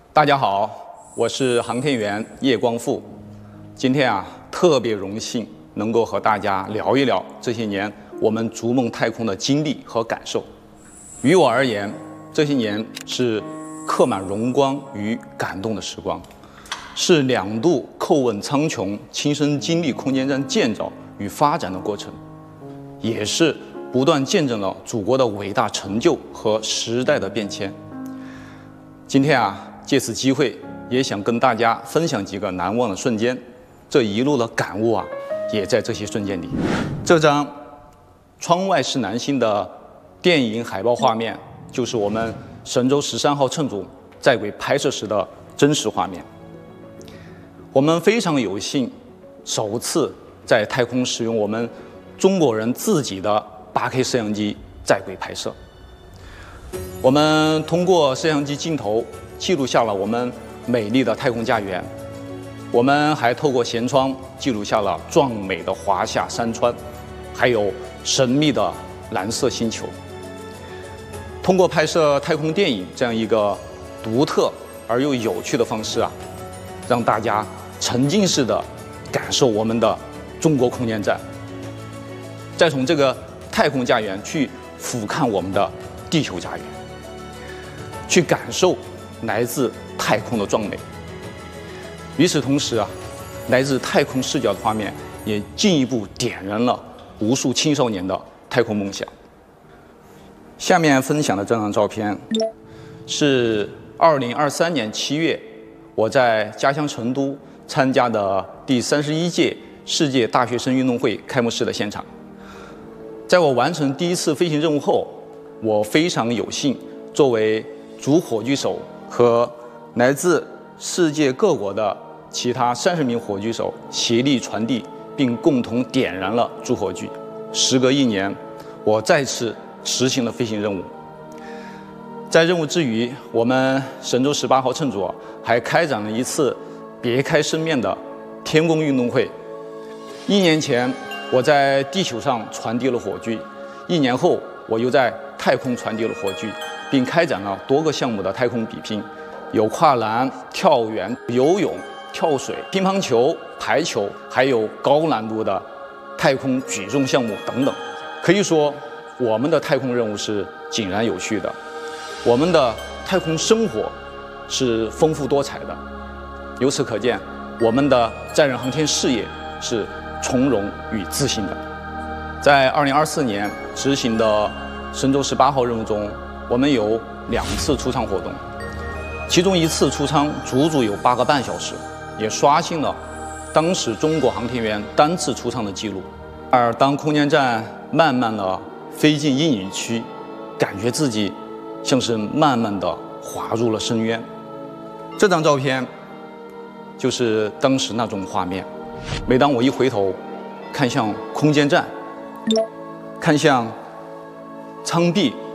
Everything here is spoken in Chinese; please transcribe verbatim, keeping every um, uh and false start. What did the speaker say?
大家好，我是航天员叶光富。今天啊，特别荣幸能够和大家聊一聊这些年我们逐梦太空的经历和感受。于我而言，这些年是刻满荣光与感动的时光，是两度叩问苍穹、亲身经历空间站建造与发展的过程，也是不断见证了祖国的伟大成就和时代的变迁。今天啊，借此机会也想跟大家分享几个难忘的瞬间，这一路的感悟啊，也在这些瞬间里。这张窗外是南星的电影海报画面，就是我们神舟十三号乘组在轨拍摄时的真实画面。我们非常有幸，首次在太空使用我们中国人自己的 八K 摄像机在轨拍摄。我们通过摄像机镜头记录下了我们美丽的太空家园，我们还透过舷窗记录下了壮美的华夏山川，还有神秘的蓝色星球。通过拍摄太空电影这样一个独特而又有趣的方式啊，让大家沉浸式的感受我们的中国空间站，再从这个太空家园去俯瞰我们的地球家园，去感受来自太空的壮美。与此同时啊，来自太空视角的画面也进一步点燃了无数青少年的太空梦想。下面分享的这张照片是二零二三年七月我在家乡成都参加的第三十一届世界大学生运动会开幕式的现场。在我完成第一次飞行任务后，我非常有幸作为主火炬手和来自世界各国的其他三十名火炬手协力传递并共同点燃了主火炬。时隔一年，我再次实行了飞行任务。在任务之余，我们神舟十八号乘组还开展了一次别开生面的天宫运动会。一年前我在地球上传递了火炬，一年后我又在太空传递了火炬，并开展了多个项目的太空比拼，有跨栏、跳远、游泳、跳水、乒乓球、排球，还有高难度的太空举重项目等等。可以说，我们的太空任务是井然有序的，我们的太空生活是丰富多彩的。由此可见，我们的载人航天事业是从容与自信的。在二零二四年执行的神舟十八号任务中，我们有两次出舱活动，其中一次出舱足足有八个半小时，也刷新了当时中国航天员单次出舱的记录。而当空间站慢慢的飞进阴影区，感觉自己像是慢慢的滑入了深渊。这张照片就是当时那种画面。每当我一回头看向空间站，看向舱壁